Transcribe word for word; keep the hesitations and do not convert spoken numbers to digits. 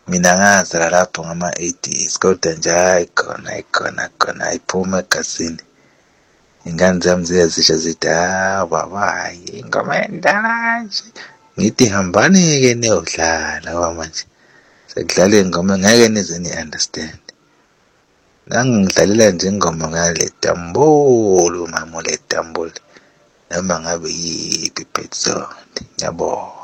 Mina ngazala lapho ngama-eighties kodwa nje hayi khona ikhona khona ayiphuma egazini. Ingane zami ziye zisho zithi ha baba hhayi ingoma endala kanje. Ngithi hambani-ke niyodlala ngoba manje sekudlala iy'ngoma engeke nize ni-understand. Nangidlalela nje ingoma ngaLetambule mama uLetambule noma ngabe yiphi iphethizonke. Ngiyabonga.